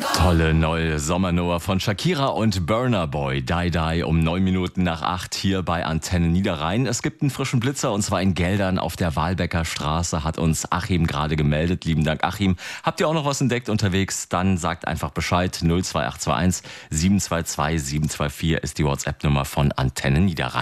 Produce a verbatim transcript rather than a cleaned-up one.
Tolle neue Sommernummer von Shakira und Burna Boy. Die Die um neun Minuten nach acht hier bei Antenne Niederrhein. Es gibt einen frischen Blitzer und zwar in Geldern auf der Walbecker Straße, hat uns Achim gerade gemeldet. Lieben Dank, Achim. Habt ihr auch noch was entdeckt unterwegs? Dann sagt einfach Bescheid. null zwei acht zwei eins sieben zwei zwei sieben zwei vier ist die WhatsApp-Nummer von Antenne Niederrhein.